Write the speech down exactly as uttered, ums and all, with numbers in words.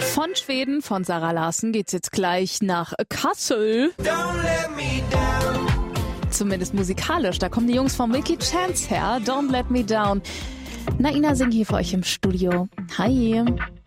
Von Schweden, von Sarah Larsen, geht's jetzt gleich nach Kassel. Zumindest musikalisch. Da kommen die Jungs von Milky Chance her. Don't Let Me Down. Naina Singh hier für euch im Studio. Hi.